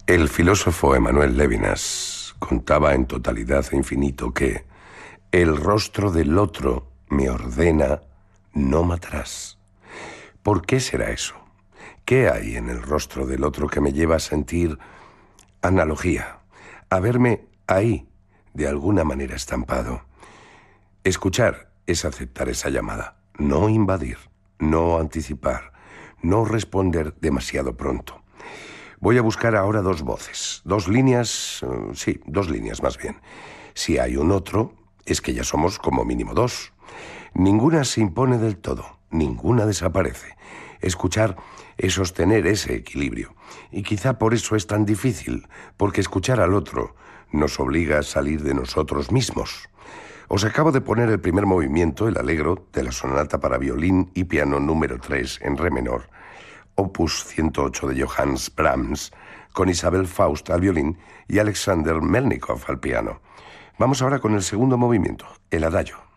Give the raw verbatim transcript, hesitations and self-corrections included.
El filósofo Emmanuel Levinas contaba en totalidad e infinito que el rostro del otro me ordena, no matarás. ¿Por qué será eso? ¿Qué hay en el rostro del otro que me lleva a sentir analogía, a verme ahí, de alguna manera estampado? Escuchar es aceptar esa llamada, no invadir, no anticipar, no responder demasiado pronto. Voy a buscar ahora dos voces, dos líneas, uh, sí, dos líneas más bien. Si hay un otro, es que ya somos como mínimo dos. Ninguna se impone del todo, ninguna desaparece. Escuchar es sostener ese equilibrio. Y quizá por eso es tan difícil, porque escuchar al otro nos obliga a salir de nosotros mismos. Os acabo de poner el primer movimiento, el allegro, de la sonata para violín y piano número tres en re menor, opus ciento ocho de Johannes Brahms, con Isabel Faust al violín y Alexander Melnikov al piano. Vamos ahora con el segundo movimiento, el adagio.